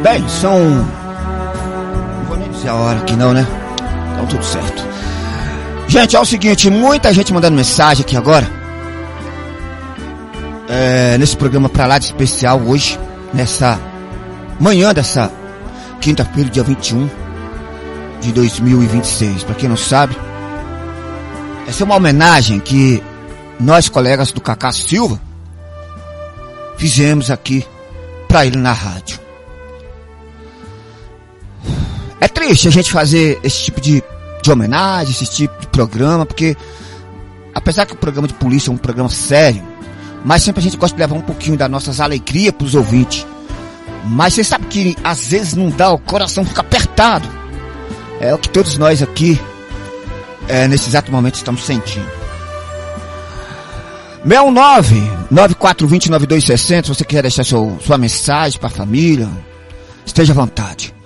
Bem, não vou nem dizer a hora aqui não, né? Então tudo certo. Gente, é o seguinte, muita gente mandando mensagem aqui agora. Nesse programa pra lá de especial hoje, nessa manhã dessa quinta-feira, dia 21 de 2026. Pra quem não sabe, essa é uma homenagem que nós, colegas do Cacá Silva, fizemos aqui pra ele na rádio. É triste a gente fazer esse tipo de homenagem, esse tipo de programa, porque apesar que o programa de polícia é um programa sério, mas sempre a gente gosta de levar um pouquinho das nossas alegrias pros ouvintes. Mas você sabe que às vezes não dá, o coração fica apertado. É o que todos nós aqui, nesse exato momento, estamos sentindo. 69-9420-9260, se você quiser deixar sua mensagem para a família, esteja à vontade.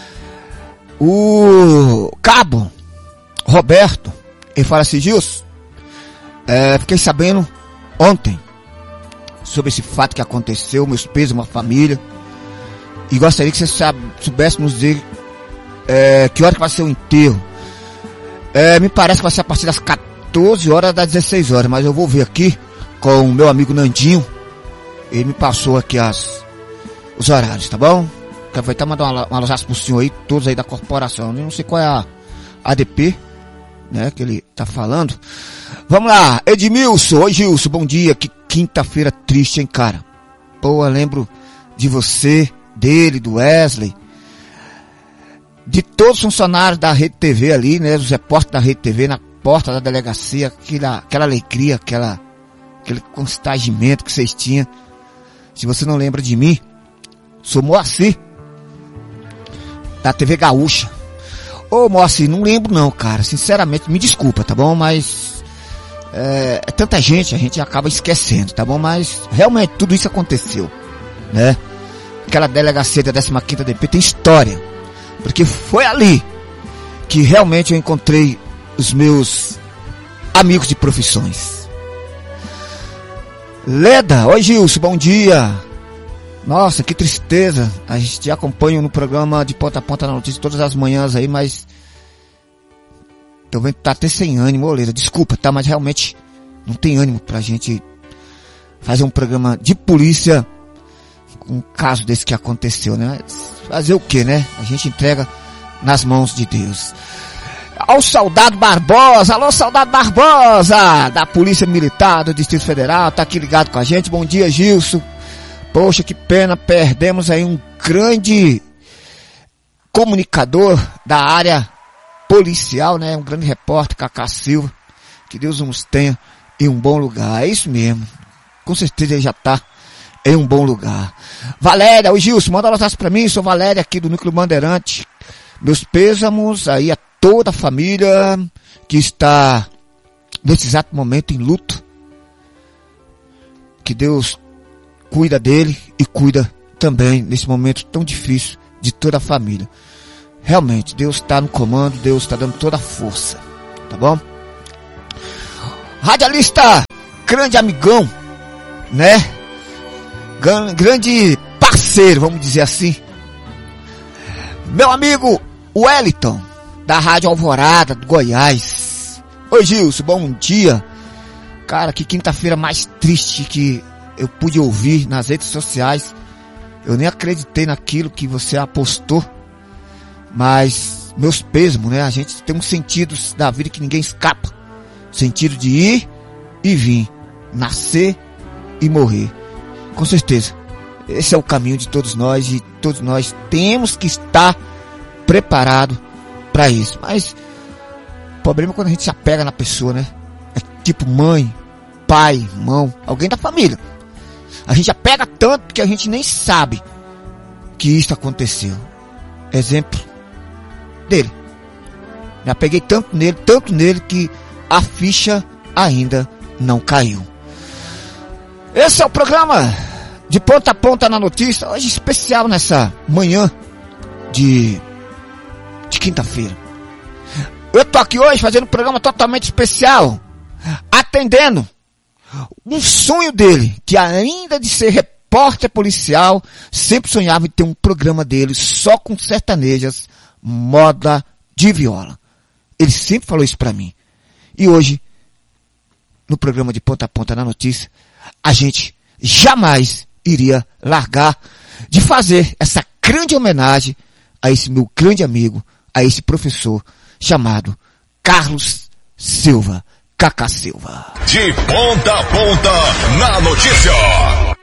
O Cabo Roberto, ele fala assim: Gilson, fiquei sabendo ontem sobre esse fato que aconteceu, meus pesos, uma família, e gostaria que você soubesse nos dizer que hora que vai ser o enterro. Me parece que vai ser a partir das 14 horas das 16 horas, mas eu vou ver aqui com o meu amigo Nandinho. Ele me passou aqui os horários, tá bom? Quero aproveitar e mandar um abraço pro senhor aí, todos aí da corporação. Eu não sei qual é a ADP, né, que ele tá falando. Vamos lá, Edmilson. Oi, Gilson, bom dia. Que quinta-feira triste, hein, cara? Pô, eu lembro de você, dele, do Wesley, de todos os funcionários da Rede TV ali, né, os repórteres da Rede TV na porta da delegacia, aquela alegria, aquele constrangimento que vocês tinham. Se você não lembra de mim, sou Moacir, da TV Gaúcha. Ô Moacir, não lembro não, cara, sinceramente, me desculpa, tá bom? Mas é tanta gente, a gente acaba esquecendo, tá bom? Mas realmente tudo isso aconteceu, né? Aquela delegacia da 15ª DP tem história, porque foi ali que realmente eu encontrei os meus amigos de profissões. Leda, oi Gilson, bom dia. Nossa, que tristeza. A gente te acompanha no programa de ponta a ponta na notícia todas as manhãs aí, mas tô vendo que tá até sem ânimo, Leda. Desculpa, tá? Mas realmente não tem ânimo pra gente fazer um programa de polícia com um caso desse que aconteceu, né? Fazer o que, né? A gente entrega nas mãos de Deus. Ao Soldado Barbosa, alô Soldado Barbosa, da Polícia Militar do Distrito Federal, tá aqui ligado com a gente. Bom dia, Gilson. Poxa, que pena, perdemos aí um grande comunicador da área policial, né? Um grande repórter, Cacá Silva. Que Deus nos tenha em um bom lugar. É isso mesmo. Com certeza ele já tá em um bom lugar. Valéria, o Gilson, manda um abraço pra mim. Sou Valéria aqui do Núcleo Bandeirante. Meus pêsamos aí a toda a família que está nesse exato momento em luto. Que Deus cuida dele e cuida também nesse momento tão difícil de toda a família. Realmente, Deus está no comando, Deus está dando toda a força, tá bom? Radialista, grande amigão, né? Grande parceiro, vamos dizer assim. Meu amigo Wellington, da Rádio Alvorada, do Goiás. Oi Gilson, bom dia. Cara, que quinta-feira mais triste que eu pude ouvir nas redes sociais. Eu nem acreditei naquilo que você apostou. Mas meus pêsames, né? A gente tem uns sentidos da vida que ninguém escapa. Sentido de ir e vir. Nascer e morrer. Com certeza. Esse é o caminho de todos nós. E todos nós temos que estar preparados para isso. Mas o problema é quando a gente se apega na pessoa, né? É tipo mãe, pai, irmão, alguém da família. A gente apega tanto que a gente nem sabe que isso aconteceu. Exemplo dele. Me apeguei tanto nele que a ficha ainda não caiu. Esse é o programa de ponta a ponta na notícia, hoje especial nessa manhã de quinta-feira. Eu tô aqui hoje fazendo um programa totalmente especial, atendendo um sonho dele, que ainda de ser repórter repórter policial, sempre sonhava em ter um programa dele só com sertanejas, moda de viola. Ele sempre falou isso pra mim. E hoje, no programa de Ponta a Ponta na Notícia, a gente jamais iria largar de fazer essa grande homenagem a esse meu grande amigo, a esse professor chamado Carlos Silva, Cacá Silva. De ponta a ponta na notícia.